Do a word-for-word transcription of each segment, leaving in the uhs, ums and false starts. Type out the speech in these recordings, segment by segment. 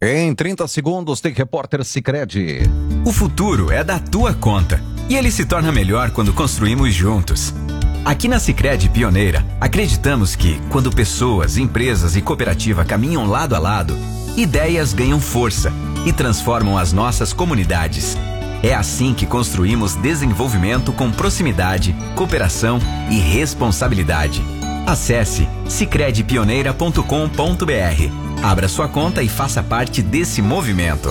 Em trinta segundos tem Repórter Sicredi. O futuro é da tua conta e ele se torna melhor quando construímos juntos. Aqui na Sicredi Pioneira, acreditamos que, quando pessoas, empresas e cooperativa caminham lado a lado, ideias ganham força e transformam as nossas comunidades. É assim que construímos desenvolvimento com proximidade, cooperação e responsabilidade. Acesse sicredi pioneira ponto com ponto br. Abra sua conta e faça parte desse movimento.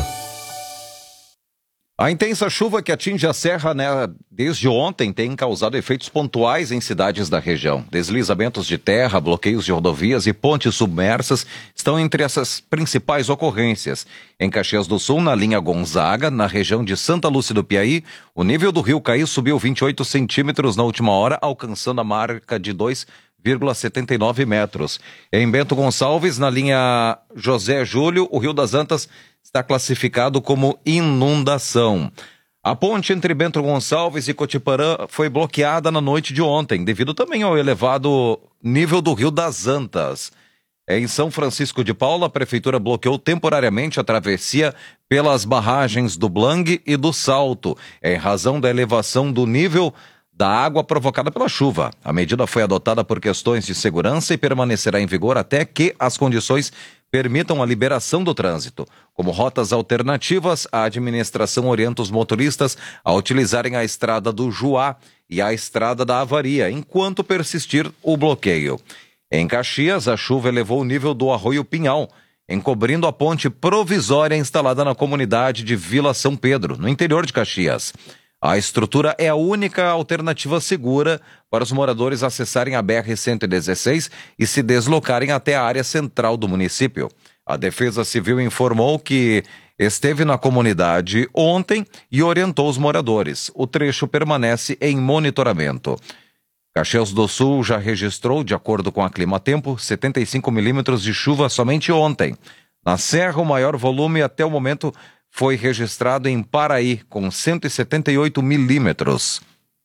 A intensa chuva que atinge a serra, né, desde ontem tem causado efeitos pontuais em cidades da região. Deslizamentos de terra, bloqueios de rodovias e pontes submersas estão entre essas principais ocorrências. Em Caxias do Sul, na linha Gonzaga, na região de Santa Lúcia do Piauí, o nível do rio Caí subiu vinte e oito centímetros na última hora, alcançando a marca de dois vírgula setenta e nove metros. Em Bento Gonçalves, na linha José Júlio, o Rio das Antas está classificado como inundação. A ponte entre Bento Gonçalves e Cotiparã foi bloqueada na noite de ontem, devido também ao elevado nível do Rio das Antas. Em São Francisco de Paula, a prefeitura bloqueou temporariamente a travessia pelas barragens do Blangue e do Salto, em razão da elevação do nível da água provocada pela chuva. A medida foi adotada por questões de segurança e permanecerá em vigor até que as condições permitam a liberação do trânsito. Como rotas alternativas, a administração orienta os motoristas a utilizarem a estrada do Juá e a estrada da Avaria, enquanto persistir o bloqueio. Em Caxias, a chuva elevou o nível do Arroio Pinhal, encobrindo a ponte provisória instalada na comunidade de Vila São Pedro, no interior de Caxias. A estrutura é a única alternativa segura para os moradores acessarem a B R cento e dezesseis e se deslocarem até a área central do município. A Defesa Civil informou que esteve na comunidade ontem e orientou os moradores. O trecho permanece em monitoramento. Caxias do Sul já registrou, de acordo com a Climatempo, setenta e cinco milímetros de chuva somente ontem. Na Serra, o maior volume até o momento foi registrado em Paraí, com cento e setenta e oito milímetros.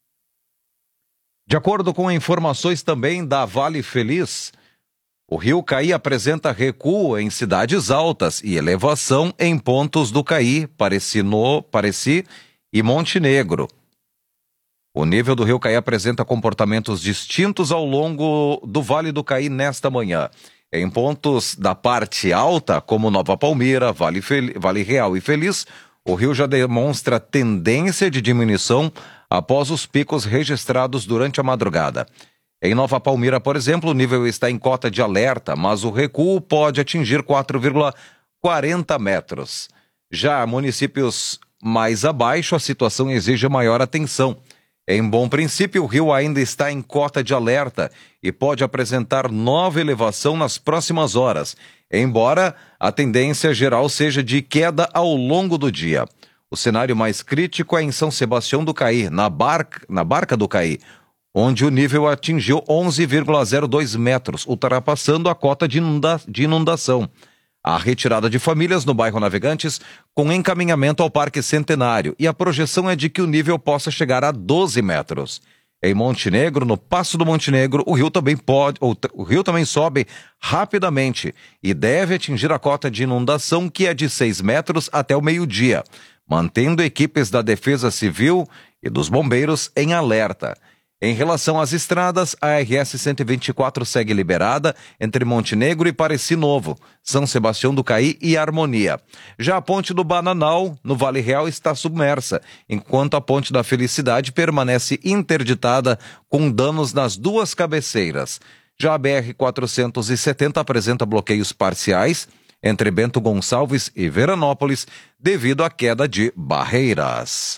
De acordo com informações também da Vale Feliz, o rio Caí apresenta recuo em cidades altas e elevação em pontos do Caí, Parecino, Pareci e Montenegro. O nível do rio Caí apresenta comportamentos distintos ao longo do Vale do Caí nesta manhã. Em pontos da parte alta, como Nova Palmira, Vale, Fel... vale Real e Feliz, o rio já demonstra tendência de diminuição após os picos registrados durante a madrugada. Em Nova Palmira, por exemplo, o nível está em cota de alerta, mas o recuo pode atingir quatro vírgula quarenta metros. Já municípios mais abaixo, a situação exige maior atenção. Em Bom Princípio, o rio ainda está em cota de alerta e pode apresentar nova elevação nas próximas horas, embora a tendência geral seja de queda ao longo do dia. O cenário mais crítico é em São Sebastião do Caí, na Barca, na Barca do Caí, onde o nível atingiu onze vírgula zero dois metros, ultrapassando a cota de, inunda- de inundação. A retirada de famílias no bairro Navegantes com encaminhamento ao Parque Centenário e a projeção é de que o nível possa chegar a doze metros. Em Montenegro, no Passo do Montenegro, o rio também pode, ou, o rio também sobe rapidamente e deve atingir a cota de inundação, que é de seis metros até o meio-dia, mantendo equipes da Defesa Civil e dos bombeiros em alerta. Em relação às estradas, a R S cento e vinte e quatro segue liberada entre Montenegro e Pareci Novo, São Sebastião do Caí e Harmonia. Já a ponte do Bananal, no Vale Real, está submersa, enquanto a ponte da Felicidade permanece interditada com danos nas duas cabeceiras. Já a B R quatrocentos e setenta apresenta bloqueios parciais entre Bento Gonçalves e Veranópolis devido à queda de barreiras.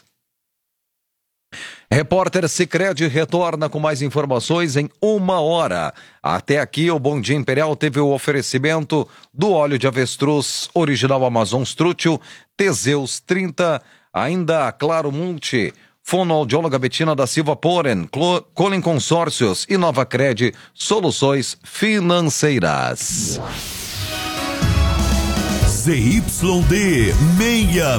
Repórter Sicredi retorna com mais informações em uma hora. Até aqui, o Bom Dia Imperial teve o oferecimento do óleo de avestruz original Amazon Strútil, Teseus trinta, ainda a Claro Multi, fonoaudióloga Betina da Silva Poren, Colin Consórcios e Nova Cred Soluções Financeiras. Z Y D seiscentos